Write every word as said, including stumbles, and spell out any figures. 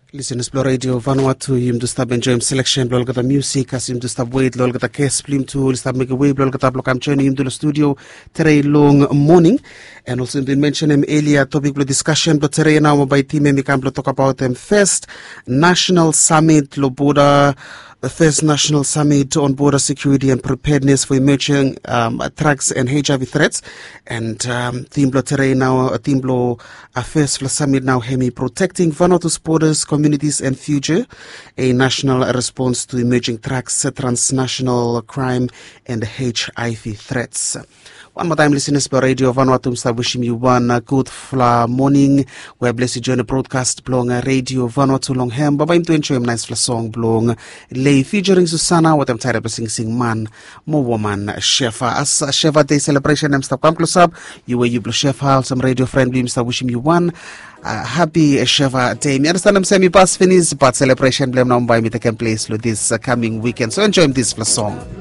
Listen, Explore Radio Vanuatu, yim to stop enjoying selection, blol gata music, as yim to stop wait, lol gata case, plim to, stop make a way, blol gata block, I'm joining him to the studio, today long morning, and also been mentioned him earlier, topic of discussion, but today now by team, we can talk about them first, National Summit, Loboda, the first National Summit on Border Security and Preparedness for Emerging um, Drugs and H I V Threats. And um, Timblo Tere now, Timblo a first summit now, Hemi Protecting Vanuatu's Borders, Communities and Future, a national response to emerging drugs, transnational crime and H I V threats. One more time, listeners, by Radio Vanuatu, start wishing you one uh, good fla morning. We're blessed to join the broadcast blong uh, Radio Vanuatu long ham. Baba him to enjoy a nice fla song blong lay featuring Susana. What I'm tired of sing sing man, more woman, Shefa. As uh, Shefa Day celebration, I'm stop come close up. You were you blue Shefa, some radio friendly, Mister wishing you one uh, happy Shefa Day. Me understand I'm semi past finish, but celebration blame now by me taking place with this uh, coming weekend. So enjoy this fla song.